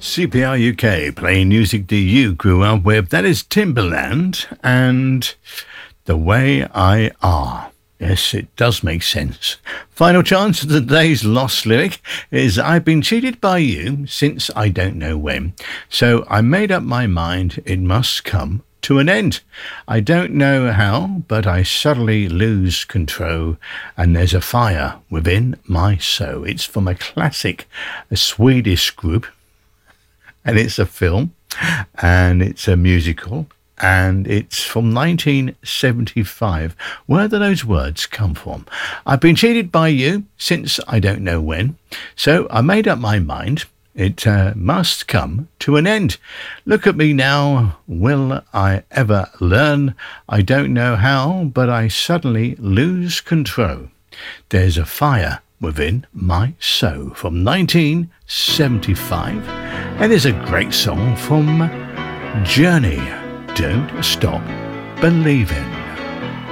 CPR UK, playing music that you grew up with. That is Timbaland and The Way I Are. Yes, it does make sense. Final chance of today's lost lyric is I've been cheated by you since I don't know when. So I made up my mind it must come to an end. I don't know how, but I suddenly lose control and there's a fire within my soul. It's from a Swedish group, and it's a film and it's a musical. And it's from 1975. Where do those words come from? I've been cheated by you since I don't know when. So I made up my mind. It must come to an end. Look at me now. Will I ever learn? I don't know how, but I suddenly lose control. There's a fire within my soul. From 1975. And it's a great song from Journey. Don't Stop Believing.